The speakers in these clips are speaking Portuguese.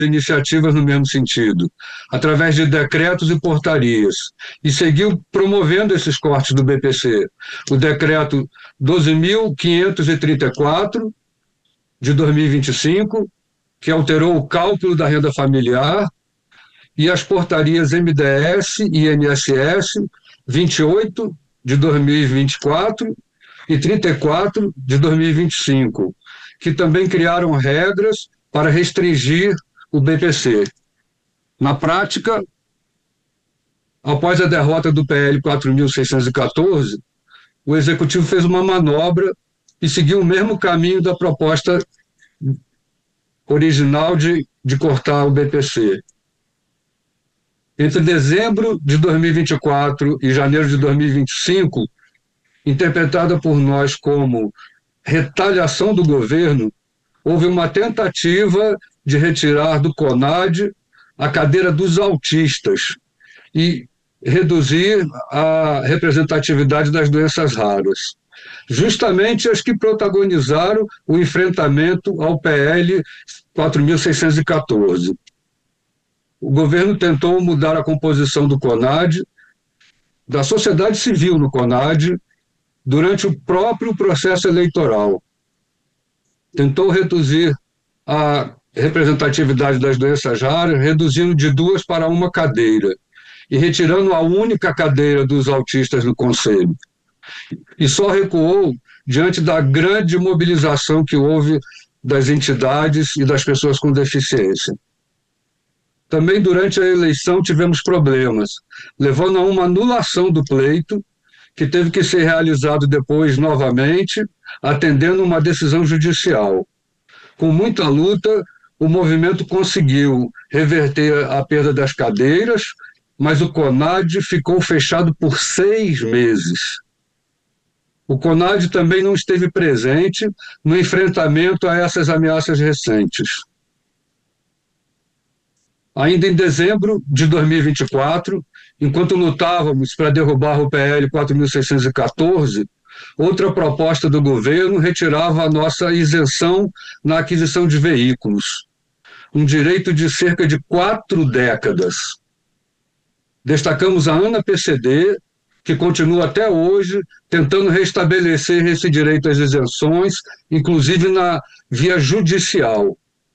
iniciativas no mesmo sentido, através de decretos e portarias, e seguiu promovendo esses cortes do BPC. O decreto 12.534, de 2025, que alterou o cálculo da renda familiar, e as portarias MDS e INSS 28, de 2024, e 34, de 2025, que também criaram regras para restringir o BPC. Na prática, após a derrota do PL 4.614, o Executivo fez uma manobra e seguiu o mesmo caminho da proposta original de cortar o BPC. Entre dezembro de 2024 e janeiro de 2025, interpretada por nós como retaliação do governo, houve uma tentativa de retirar do CONAD a cadeira dos autistas e reduzir a representatividade das doenças raras. Justamente as que protagonizaram o enfrentamento ao PL 4.614. O governo tentou mudar a composição do CONAD, da sociedade civil no CONAD, durante o próprio processo eleitoral. Tentou reduzir a representatividade das doenças raras, reduzindo de 2 para 1 cadeira e retirando a única cadeira dos autistas no Conselho. E só recuou diante da grande mobilização que houve das entidades e das pessoas com deficiência. Também durante a eleição tivemos problemas, levando a uma anulação do pleito, que teve que ser realizado depois novamente, atendendo uma decisão judicial. Com muita luta, o movimento conseguiu reverter a perda das cadeiras, mas o CONAD ficou fechado por 6 meses. O CONAD também não esteve presente no enfrentamento a essas ameaças recentes. Ainda em dezembro de 2024, enquanto lutávamos para derrubar o PL 4.614, outra proposta do governo retirava a nossa isenção na aquisição de veículos, um direito de cerca de 4 décadas. Destacamos a ANA-PCD, que continua até hoje tentando restabelecer esse direito às isenções, inclusive na via judicial.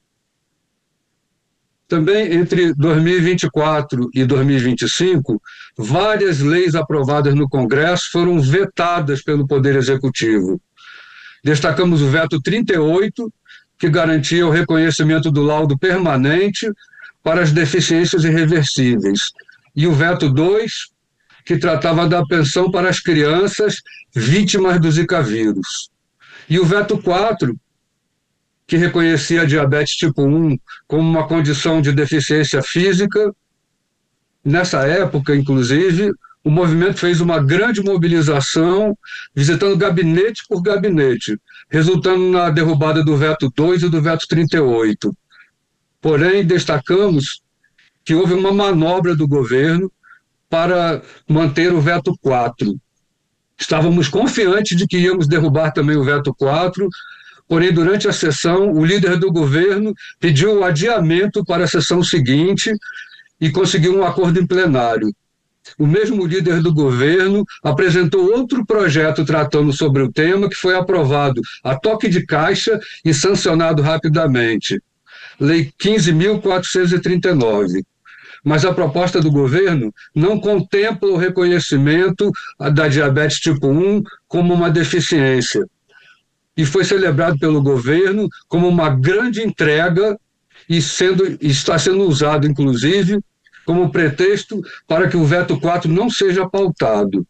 Também entre 2024 e 2025, várias leis aprovadas no Congresso foram vetadas pelo Poder Executivo. Destacamos o veto 38, que garantia o reconhecimento do laudo permanente para as deficiências irreversíveis, e o veto 2, que tratava da pensão para as crianças vítimas do Zika vírus. E o veto 4, que reconhecia a diabetes tipo 1 como uma condição de deficiência física. Nessa época, inclusive, o movimento fez uma grande mobilização, visitando gabinete por gabinete, resultando na derrubada do veto 2 e do veto 38. Porém, destacamos que houve uma manobra do governo para manter o veto 4. Estávamos confiantes de que íamos derrubar também o veto 4, porém, durante a sessão, o líder do governo pediu o adiamento para a sessão seguinte e conseguiu um acordo em plenário. O mesmo líder do governo apresentou outro projeto tratando sobre o tema, que foi aprovado a toque de caixa e sancionado rapidamente. Lei 15.439. Mas a proposta do governo não contempla o reconhecimento da diabetes tipo 1 como uma deficiência. E foi celebrado pelo governo como uma grande entrega e está sendo usado, inclusive, como pretexto para que o veto 4 não seja pautado.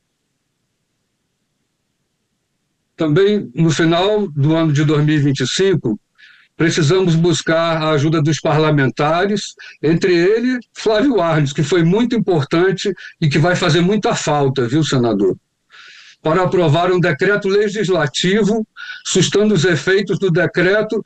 Também, no final do ano de 2025, precisamos buscar a ajuda dos parlamentares, entre eles Flávio Arnes, que foi muito importante e que vai fazer muita falta, viu, senador? Para aprovar um decreto legislativo sustando os efeitos do decreto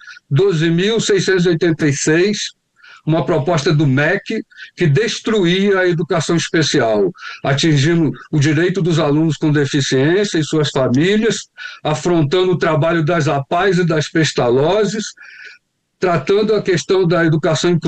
12.686, uma proposta do MEC que destruía a educação especial, atingindo o direito dos alunos com deficiência e suas famílias, afrontando o trabalho das APAES e das pestalozes, tratando a questão da educação